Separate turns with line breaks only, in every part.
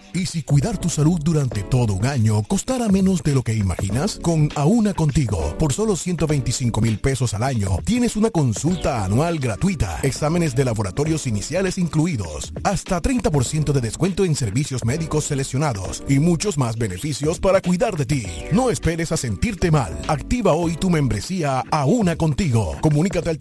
¿Y si cuidar tu salud durante todo un año costara menos de lo que imaginas? Con Aúna Contigo, por solo 125,000 pesos al año, tienes una consulta anual gratuita, exámenes de laboratorios iniciales incluidos, hasta 30% de descuento en servicios médicos seleccionados y muchos más beneficios para cuidar de ti. No esperes a sentirte mal. Activa hoy tu membresía Aúna Contigo. Comunícate al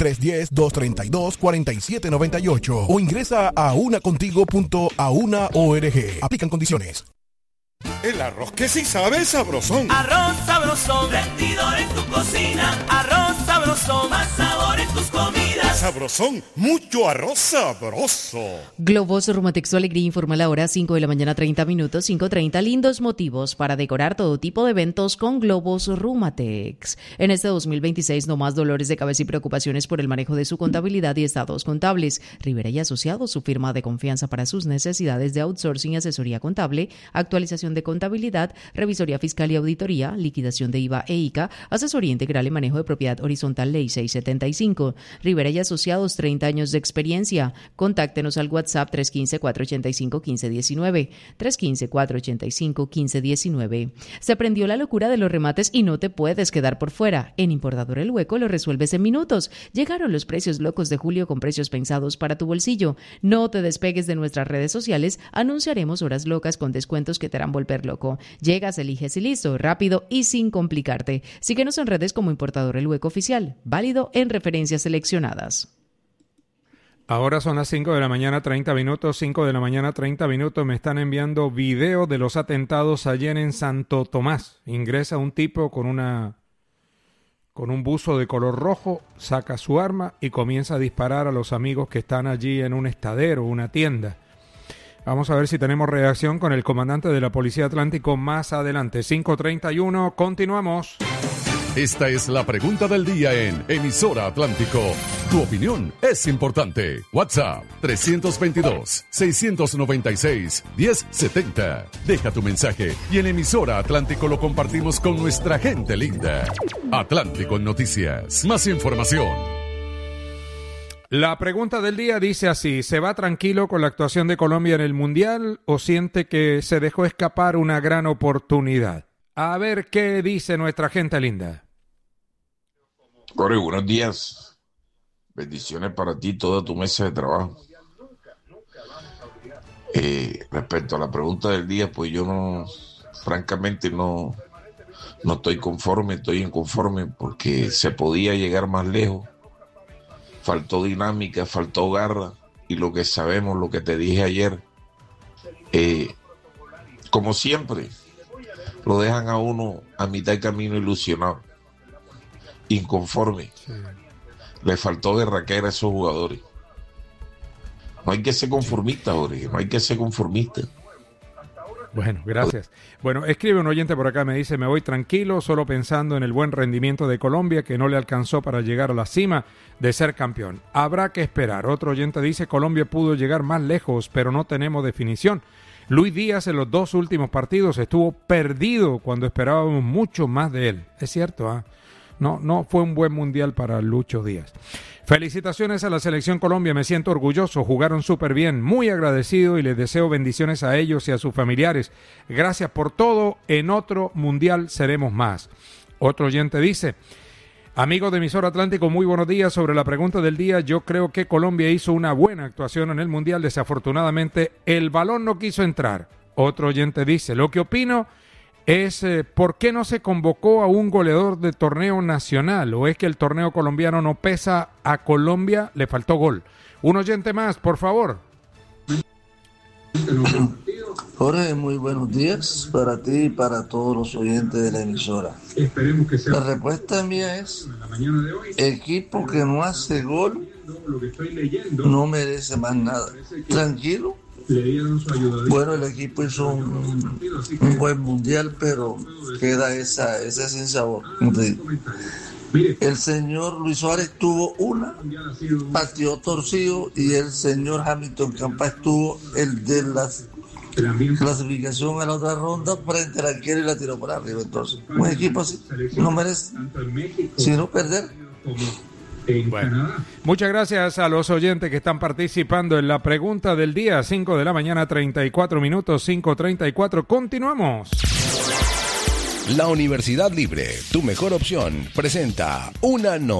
310-232-4798 o ingresa a aunacontigo.auna.org. Aplican condiciones.
El arroz que sí sabe sabrosón.
Arroz sabrosón, rendidor en tu cocina. Arroz sabrosón, más sabor en tus comidas.
Sabrosón, mucho arroz sabroso.
Globos Rumatex, alegría informa la hora, 5 de la mañana, 30 minutos, 5:30. Lindos motivos para decorar todo tipo de eventos con Globos Rumatex. En este 2026, no más dolores de cabeza y preocupaciones por el manejo de su contabilidad y estados contables. Rivera y Asociados, su firma de confianza para sus necesidades de outsourcing y asesoría contable, actualización de contabilidad, revisoría fiscal y auditoría, liquidación de IVA e ICA, asesoría integral y manejo de propiedad horizontal, ley 675. Rivera y Asociados, 30 años de experiencia. Contáctenos al WhatsApp 315-485-1519, 315-485-1519. Se prendió la locura de los remates y no te puedes quedar por fuera. En Importador El Hueco lo resuelves en minutos. Llegaron los precios locos de julio con precios pensados para tu bolsillo. No te despegues de nuestras redes sociales. Anunciaremos horas locas con descuentos que te harán volver loco. Llegas, eliges y listo, rápido y sin complicarte. Síguenos en redes como Importador El Hueco Oficial, válido en referencias seleccionadas.
Ahora son las 5 de la mañana, 30 minutos, 5 de la mañana, 30 minutos. Me están enviando video de los atentados ayer en Santo Tomás. Ingresa un tipo con un buzo de color rojo, saca su arma y comienza a disparar a los amigos que están allí en un estadero, una tienda. Vamos a ver si tenemos reacción con el comandante de la Policía Atlántico más adelante. 5:31, continuamos.
Esta es la pregunta del día en Emisora Atlántico. Tu opinión es importante. WhatsApp 322-696-1070. Deja tu mensaje y en Emisora Atlántico lo compartimos con nuestra gente linda. Atlántico en Noticias. Más información.
La pregunta del día dice así: ¿se va tranquilo con la actuación de Colombia en el Mundial o siente que se dejó escapar una gran oportunidad? A ver qué dice nuestra gente linda.
Corey, buenos días. Bendiciones para ti y toda tu mesa de trabajo. Respecto a la pregunta del día, pues yo francamente no estoy conforme, estoy inconforme porque se podía llegar más lejos. Faltó dinámica, faltó garra y lo que sabemos, lo que te dije ayer, como siempre, lo dejan a uno a mitad de camino ilusionado, inconforme. Sí. Le faltó berraquera a esos jugadores. No hay que ser conformista, Jorge, no hay que ser conformista.
Bueno, gracias. Bueno, escribe un oyente por acá, me dice: me voy tranquilo, solo pensando en el buen rendimiento de Colombia, que no le alcanzó para llegar a la cima de ser campeón. Habrá que esperar. Otro oyente dice: Colombia pudo llegar más lejos, pero no tenemos definición. Luis Díaz en los 2 últimos partidos estuvo perdido cuando esperábamos mucho más de él. Es cierto, ¿eh? No fue un buen mundial para Lucho Díaz. Felicitaciones a la Selección Colombia, me siento orgulloso, jugaron súper bien, muy agradecido y les deseo bendiciones a ellos y a sus familiares. Gracias por todo, en otro mundial seremos más. Otro oyente dice: amigos de Emisora Atlántico, muy buenos días. Sobre la pregunta del día, yo creo que Colombia hizo una buena actuación en el mundial, desafortunadamente el balón no quiso entrar. Otro oyente dice: lo que opino es ¿por qué no se convocó a un goleador de torneo nacional? ¿O es que el torneo colombiano no pesa? A Colombia le faltó gol. Un oyente más, por favor.
Jorge, muy buenos días para ti y para todos los oyentes de la emisora. La respuesta mía es: equipo que no hace gol no merece más nada. Tranquilo. Bueno, el equipo hizo un buen mundial, pero queda ese sin sabor. El señor Luis Suárez tuvo una, pateó torcido, y el señor Hamilton Campa tuvo el de la clasificación a la otra ronda frente al arquero y la tiró por arriba. Entonces, un equipo así no merece sino perder.
Bueno, muchas gracias a los oyentes que están participando en la pregunta del día. 5 de la mañana, 34 minutos, 5:34. Continuamos.
La Universidad Libre, tu mejor opción, presenta una